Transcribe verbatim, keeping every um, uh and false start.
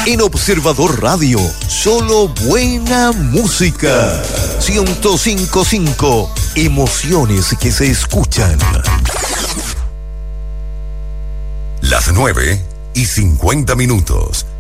En Observador Radio, solo buena música. ciento cinco punto cinco, emociones que se escuchan. Las nueve y cincuenta minutos.